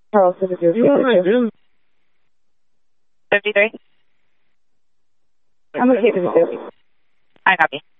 Charles, this is your 53. I'm okay with you. I copy.